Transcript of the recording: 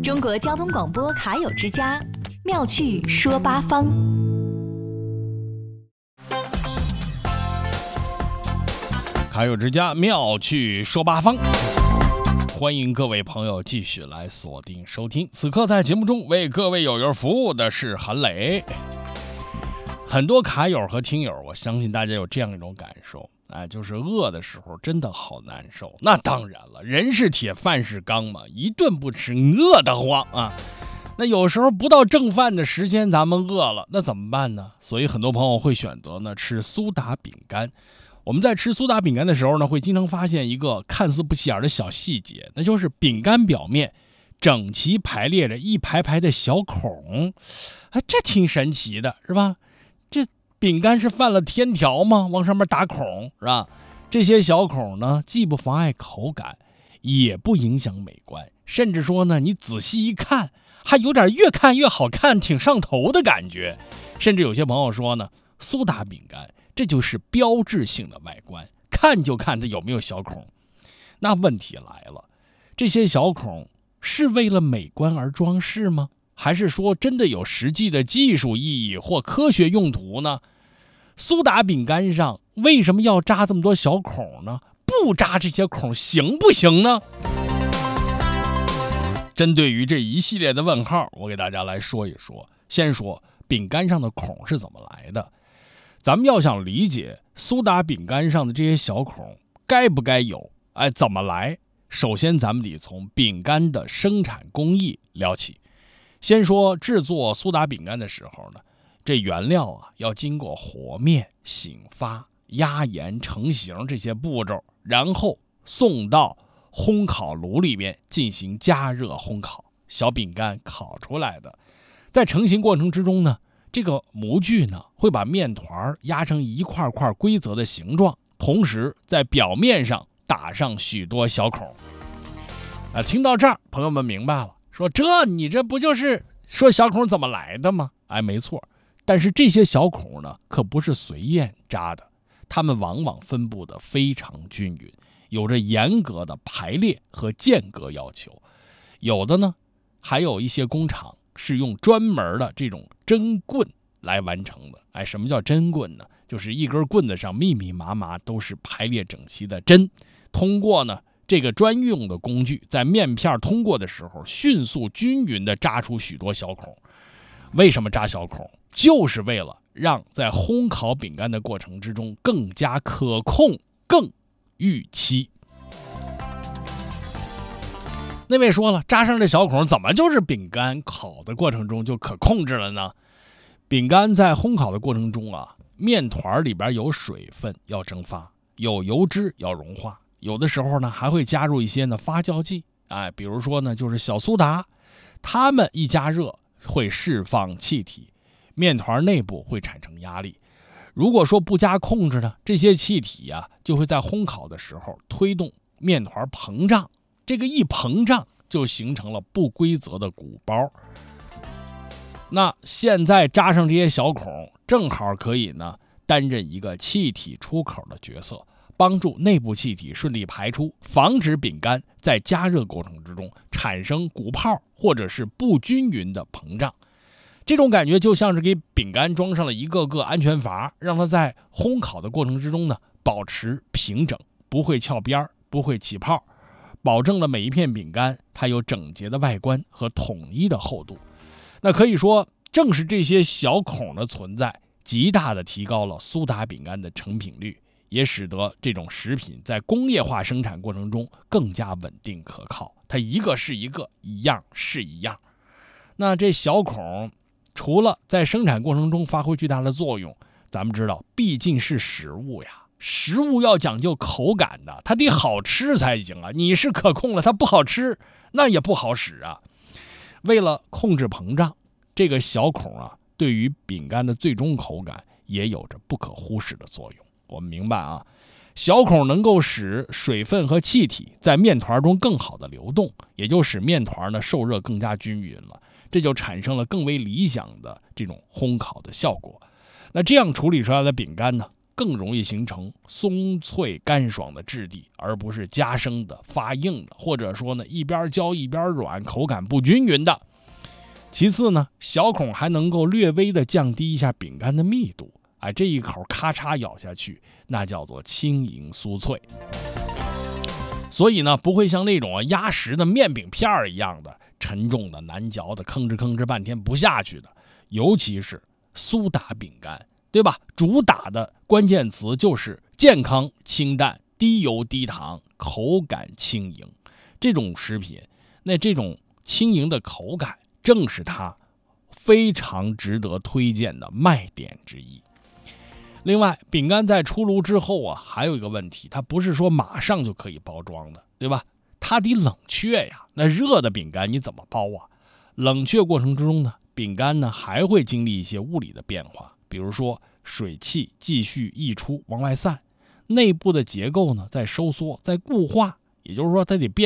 中国交通广播卡友之家，妙趣说八方。 卡友之家，妙趣说八方。欢迎各位朋友继续来锁定收听。此刻在节目中为各位友友服务的是韩磊。很多卡友和听友，我相信大家有这样一种感受，就是饿的时候真的好难受。那当然了，人是铁，饭是钢嘛，一顿不吃饿得慌啊。那有时候不到正饭的时间，咱们饿了，那怎么办呢？所以很多朋友会选择呢吃苏打饼干。我们在吃苏打饼干的时候呢，会经常发现一个看似不起眼的小细节，那就是饼干表面整齐排列着一排排的小孔，这挺神奇的，是吧？这饼干是犯了天条吗？往上面打孔，是吧？这些小孔呢，既不妨碍口感，也不影响美观，甚至说呢，你仔细一看，还有点越看越好看，挺上头的感觉。甚至有些朋友说呢，苏打饼干这就是标志性的外观，看就看它有没有小孔。那问题来了，这些小孔是为了美观而装饰吗？还是说真的有实际的技术意义或科学用途呢？苏打饼干上为什么要扎这么多小孔呢？不扎这些孔行不行呢？针对于这一系列的问号，我给大家来说一说。先说饼干上的孔是怎么来的。咱们要想理解苏打饼干上的这些小孔该不该有，怎么来？首先咱们得从饼干的生产工艺聊起。先说制作苏打饼干的时候呢，这原料要经过和面、醒发、压盐、成型这些步骤，然后送到烘烤炉里面进行加热烘烤，小饼干烤出来的。在成型过程之中呢，这个模具呢会把面团压成一块块规则的形状，同时在表面上打上许多小孔。听到这儿，朋友们明白了，说你这不就是说小孔怎么来的吗？没错，但是这些小孔呢可不是随便扎的，它们往往分布的非常均匀，有着严格的排列和间隔要求。有的呢还有一些工厂是用专门的这种针棍来完成的。什么叫针棍呢？就是一根棍子上密密麻麻都是排列整齐的针，通过呢这个专用的工具，在面片通过的时候迅速均匀地扎出许多小孔。为什么扎小孔？就是为了让在烘烤饼干的过程之中更加可控，更预期。那位说了，扎上这小孔怎么就是饼干烤的过程中就可控制了呢？饼干在烘烤的过程中面团里边有水分要蒸发，有油脂要融化，有的时候呢还会加入一些发酵剂，比如说呢就是小苏打，它们一加热会释放气体，面团内部会产生压力。如果说不加控制呢，这些气体就会在烘烤的时候推动面团膨胀，这个一膨胀就形成了不规则的鼓包。那现在扎上这些小孔，正好可以呢担任一个气体出口的角色，帮助内部气体顺利排出，防止饼干在加热过程之中产生鼓泡或者是不均匀的膨胀。这种感觉就像是给饼干装上了一个个安全阀，让它在烘烤的过程之中呢保持平整，不会翘边，不会起泡，保证了每一片饼干它有整洁的外观和统一的厚度。那可以说，正是这些小孔的存在，极大地提高了苏打饼干的成品率，也使得这种食品在工业化生产过程中更加稳定可靠。它一个是一个，一样是一样。那这小孔除了在生产过程中发挥巨大的作用，咱们知道毕竟是食物呀，食物要讲究口感的，它得好吃才行啊。你是可控了，它不好吃，那也不好使啊。为了控制膨胀，这个小孔对于饼干的最终口感也有着不可忽视的作用。我们明白小孔能够使水分和气体在面团中更好的流动，也就使面团呢受热更加均匀了，这就产生了更为理想的这种烘烤的效果。那这样处理出来的饼干呢， 更容易形成松脆干爽的质地，而不是加生的发硬的，或者说呢一边焦一边软，口感不均匀的。其次呢，小孔还能够略微的降低一下饼干的密度，这一口咔嚓咬下去，那叫做轻盈酥脆。所以呢，不会像那种压实的面饼片一样的沉重的难嚼的，吭哧半天不下去的。尤其是苏打饼干，对吧？主打的关键词就是健康、清淡、低油、低糖，口感轻盈。这种食品，那这种轻盈的口感，正是它非常值得推荐的卖点之一。另外，饼干在出炉之后还有一个问题，它不是说马上就可以包装的，对吧？它得冷却呀。那热的饼干你怎么包啊？冷却过程之中呢，饼干呢还会经历一些物理的变化，比如说水汽继续溢出往外散，内部的结构呢在收缩，在固化，也就是说它得变